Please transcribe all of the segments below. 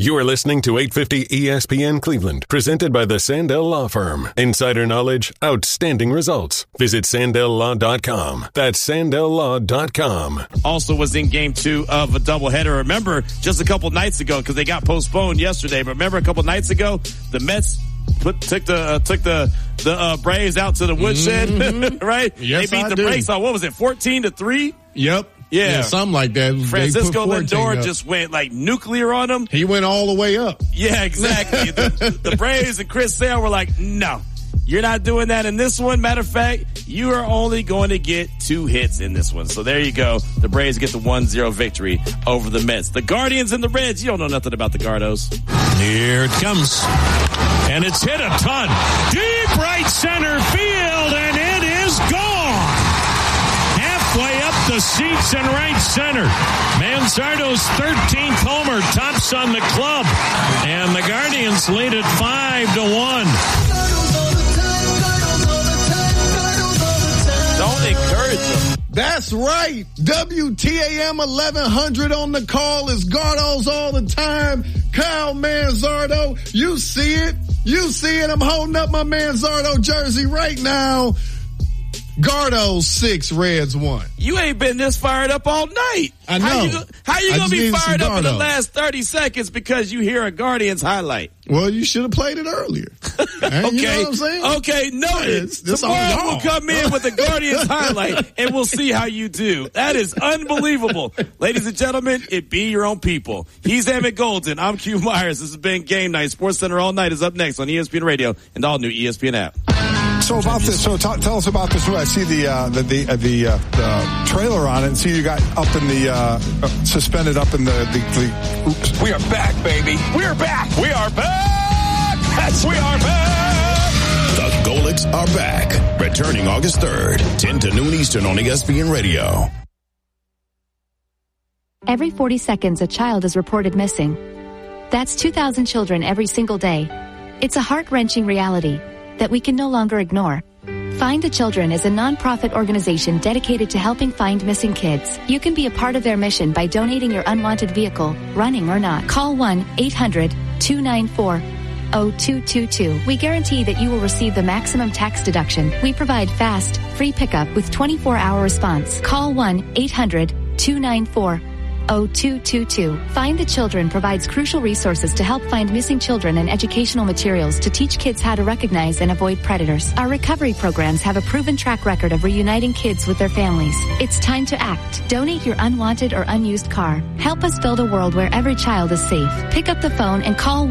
You are listening to 850 ESPN Cleveland, presented by the Sandell Law Firm. Insider knowledge, outstanding results. Visit SandellLaw.com. That's SandellLaw.com. Also was in game 2 of a doubleheader. Remember, just a couple nights ago, because they got postponed yesterday, but remember a couple nights ago, the Mets took the Braves out to the woodshed, right? Yes, they beat the Braves on, what was it, 14-3? Yep. Yeah, something like that. Francisco Lindor just went like nuclear on them. He went all the way up. Yeah, exactly. the Braves and Chris Sale were like, no, you're not doing that in this one. Matter of fact, you are only going to get 2 hits in this one. So there you go. The Braves get the 1-0 victory over the Mets. The Guardians and the Reds, you don't know nothing about the Gardos. Here it comes. And it's hit a ton. Deep right center field, and it is gone. Halfway up the seats in right center. Manzardo's 13th homer tops on the club. And the Guardians lead it 5-1. Don't encourage them. That's right. WTAM 1100 on the call is Gardos all the time. Kyle Manzardo, you see it. You see it. I'm holding up my Manzardo jersey right now. Gardos 6, Reds 1. You ain't been this fired up all night. I know. How you gonna be fired up in the last 30 seconds because you hear a Guardians highlight? Well, you should have played it earlier. Okay. You know what I'm saying? Okay, noted. Tomorrow we'll come in with the Guardians highlight and we'll see how you do. That is unbelievable. Ladies and gentlemen, it be your own people. He's Emmett Golden. I'm Q Myers. This has been Game Night. Sports Center All Night is up next on ESPN Radio and all new ESPN app. So about this, tell us about this. I see the trailer on it, and see you got up in the suspended up in the. We are back, baby. We are back. We are back. Yes, we are back. The Golics are back. Returning August 3rd, 10 to noon Eastern on ESPN Radio. Every 40 seconds, a child is reported missing. That's 2,000 children every single day. It's a heart-wrenching reality that we can no longer ignore. Find the Children is a non-profit organization dedicated to helping find missing kids. You can be a part of their mission by donating your unwanted vehicle, running or not. Call 1-800-294-0222. We guarantee that you will receive the maximum tax deduction. We provide fast, free pickup with 24-hour response. Call 1-800-294-0222. Find the Children provides crucial resources to help find missing children and educational materials to teach kids how to recognize and avoid predators. Our recovery programs have a proven track record of reuniting kids with their families. It's time to act. Donate your unwanted or unused car. Help us build a world where every child is safe. Pick up the phone and call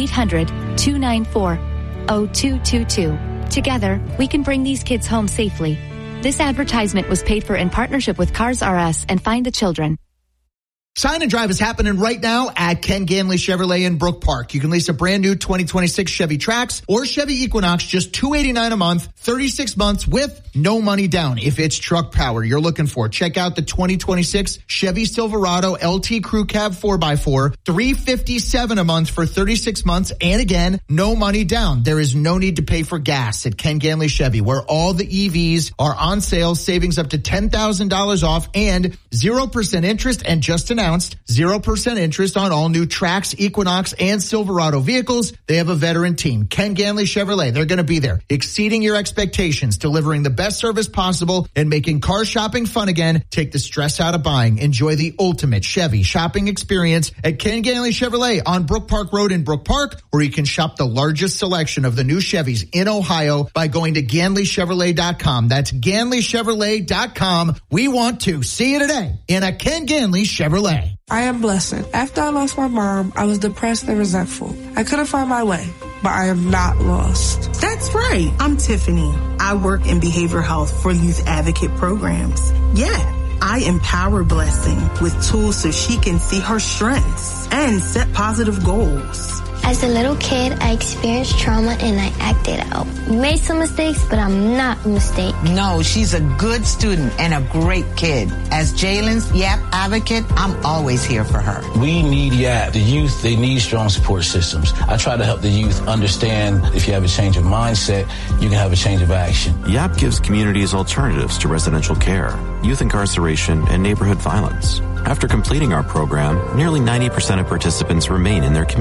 1-800-294-0222. Together, we can bring these kids home safely. This advertisement was paid for in partnership with Cars R Us and Find the Children. Sign and Drive is happening right now at Ken Ganley Chevrolet in Brook Park. You can lease a brand new 2026 Chevy Trax or Chevy Equinox, just $289 a month, 36 months with no money down. If it's truck power you're looking for, check out the 2026 Chevy Silverado LT Crew Cab 4x4, $357 a month for 36 months. And again, no money down. There is no need to pay for gas at Ken Ganley Chevy, where all the EVs are on sale, savings up to $10,000 off and 0% interest, and just announced 0% interest on all new Trax, Equinox, and Silverado vehicles. They have a veteran team, Ken Ganley Chevrolet. They're going to be there, exceeding your expectations, delivering the best service possible, and making car shopping fun again. Take the stress out of buying. Enjoy the ultimate Chevy shopping experience at Ken Ganley Chevrolet on Brook Park Road in Brook Park, where you can shop the largest selection of the new Chevys in Ohio by going to GanleyChevrolet.com. That's GanleyChevrolet.com. We want to see you today in a Ken Ganley Chevrolet. I am Blessing. After I lost my mom, I was depressed and resentful. I couldn't find my way, but I am not lost. That's right. I'm Tiffany. I work in behavioral health for youth advocate programs. Yeah, I empower Blessing with tools so she can see her strengths and set positive goals. As a little kid, I experienced trauma and I acted out. Made some mistakes, but I'm not a mistake. No, she's a good student and a great kid. As Jalen's YAP advocate, I'm always here for her. We need YAP. The youth, they need strong support systems. I try to help the youth understand if you have a change of mindset, you can have a change of action. YAP gives communities alternatives to residential care, youth incarceration, and neighborhood violence. After completing our program, nearly 90% of participants remain in their community.